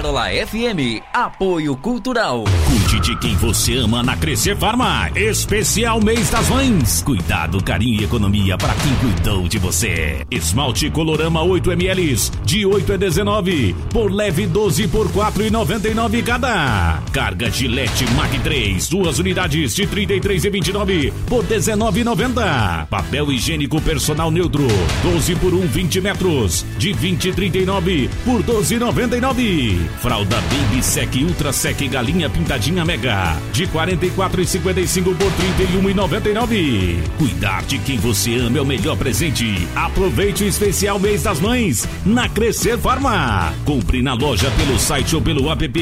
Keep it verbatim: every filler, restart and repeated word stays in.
Pérola F M, apoio cultural. Cuide de quem você ama na Crescer Farma. Especial Mês das Mães. Cuidado, carinho e economia para quem cuidou de você. Esmalte Colorama oito mililitros de oito a dezenove por leve doze por quatro e noventa e nove cada. Carga Gillette Mag três, duas unidades de trinta e três e vinte e nove por dezenove e noventa. Papel higiênico personal neutro doze por um, vinte metros de vinte e trinta e nove por doze e noventa e nove. Fralda Baby Sec Ultra Sec Galinha Pintadinha Mega de quarenta e quatro e cinquenta e cinco por trinta e um e noventa e nove. Cuidar de quem você ama é o melhor presente. Aproveite o especial Mês das Mães na Crescer Farma. Compre na loja, pelo site ou pelo app.